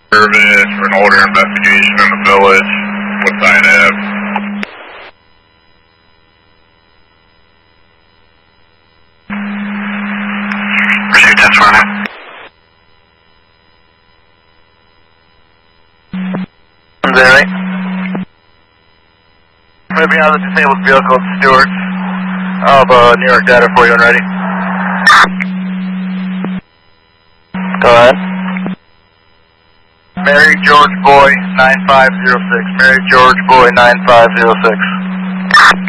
service for an older investigation in the village. Woodside Ave. Pursuit 1020. Zary. Moving out of the disabled vehicle at Stewart. I'll have New York data for you when ready. Go ahead. Mary George Boy 9506. Mary George Boy 9506.